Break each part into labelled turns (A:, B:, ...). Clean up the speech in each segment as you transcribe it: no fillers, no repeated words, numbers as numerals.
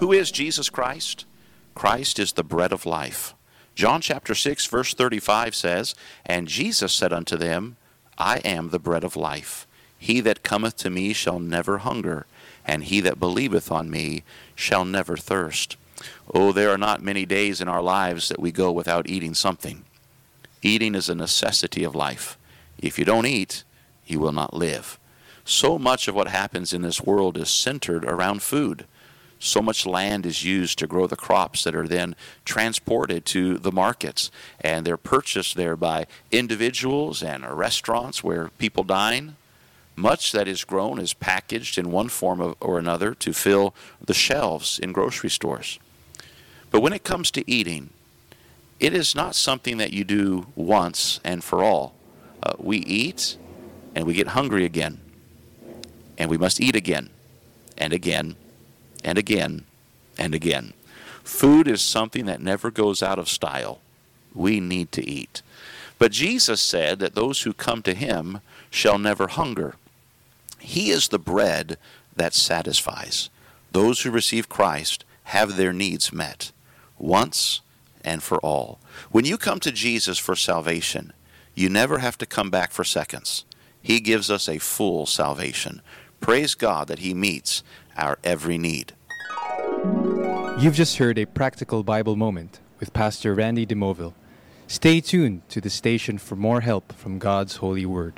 A: Who is Jesus Christ? Christ is the bread of life. John chapter 6, verse 35 says, And Jesus said unto them, I am the bread of life. He that cometh to me shall never hunger, and he that believeth on me shall never thirst. Oh, there are not many days in our lives that we go without eating something. Eating is a necessity of life. If you don't eat, you will not live. So much of what happens in this world is centered around food. So much land is used to grow the crops that are then transported to the markets, and they're purchased there by individuals and restaurants where people dine. Much that is grown is packaged in one form or another to fill the shelves in grocery stores. But when it comes to eating, it is not something that you do once and for all. We eat and we get hungry again, and we must eat again and again and again and again. Food is something that never goes out of style. We need to eat. But Jesus said that those who come to him shall never hunger. He is the bread that satisfies. Those who receive Christ have their needs met, once and for all. When you come to Jesus for salvation, you never have to come back for seconds. He gives us a full salvation. Praise God that he meets our every need.
B: You've just heard a practical Bible moment with Pastor Randy DeMoville. Stay tuned to the station for more help from God's holy word.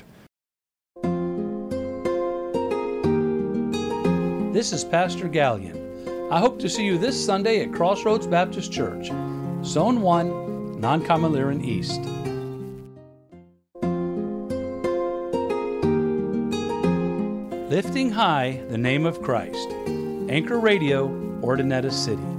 C: This is Pastor Gallion. I hope to see you this Sunday at Crossroads Baptist Church, Zone 1, Non-Comaliran East. Lifting high the name of Christ. Anchor Radio, Ordinetta City.